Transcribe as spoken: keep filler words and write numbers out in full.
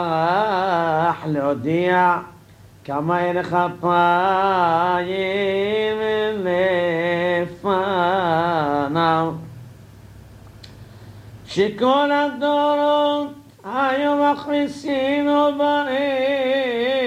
להודיע כמה אין לך פיים לפניו, שכל הדורות היו מכניסינו בהם